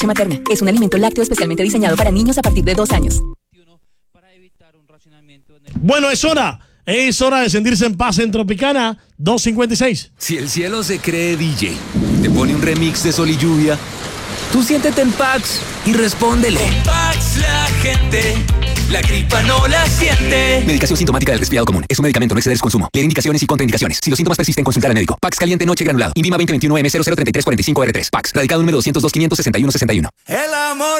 Materna es un alimento lácteo especialmente diseñado para niños a partir de 2 años. Bueno, es hora de sentirse en paz en Tropicana 256. Si el cielo se cree DJ, te pone un remix de Sol y Lluvia, tú siéntete en Pax y respóndele. Con Pax la gente, la gripa no la siente. Medicación sintomática del resfriado común. Es un medicamento, no exceder su consumo. Leer indicaciones y contraindicaciones. Si los síntomas persisten, consultar al médico. Pax caliente noche granulado. INVIMA 2021 M003345R3. Pax. Radicado número 202 561 61. El amor